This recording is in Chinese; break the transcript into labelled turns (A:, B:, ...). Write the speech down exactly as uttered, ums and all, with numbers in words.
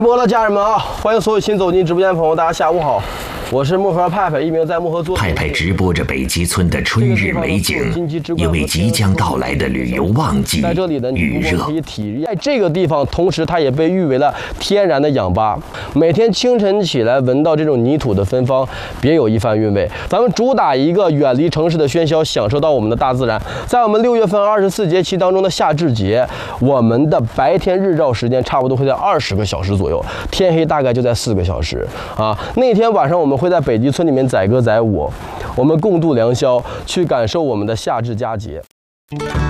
A: 播了，家人们啊，欢迎所有新走进直播间的朋友，大家下午好。我是漠河派派，一名在漠河做。
B: 派派直播着北极村的春日美景，因为即将到来的旅游旺季，
A: 在这里呢，
B: 预热。
A: 可以体验。在这个地方，同时它也被誉为了天然的氧吧。每天清晨起来，闻到这种泥土的芬芳，别有一番韵味。咱们主打一个远离城市的喧嚣，享受到我们的大自然。在我们六月份二十四节气当中的夏至节，我们的白天日照时间差不多会在二十个小时左右，天黑大概就在四个小时啊。那天晚上我们会在北极村里面载歌载舞，我们共度良宵，去感受我们的夏至佳节。